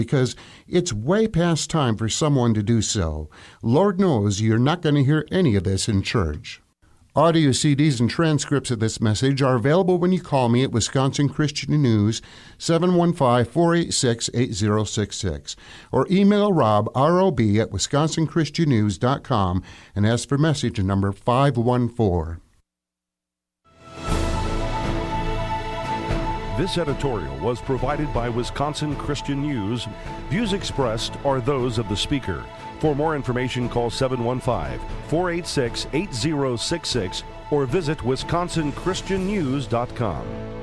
because it's way past time for someone to do so. Lord knows you're not going to hear any of this in church. Audio CDs and transcripts of this message are available when you call me at Wisconsin Christian News, 715-486-8066, or email Rob, R-O-B, at wisconsinchristiannews.com and ask for message number 514. This editorial was provided by Wisconsin Christian News. Views expressed are those of the speaker. For more information, call 715-486-8066 or visit wisconsinchristiannews.com.